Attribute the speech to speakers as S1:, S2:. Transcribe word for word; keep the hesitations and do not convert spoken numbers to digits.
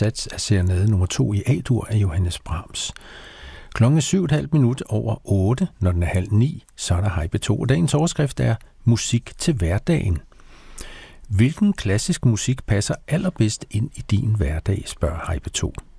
S1: sats af serenade nummer to i A-dur af Johannes Brahms. Klokken er syv og et halvt minut over otte, når den er halv ni, så er der Hej P to, og dagens overskrift er musik til hverdagen. Hvilken klassisk musik passer allerbedst ind i din hverdag, spørger Hej P to.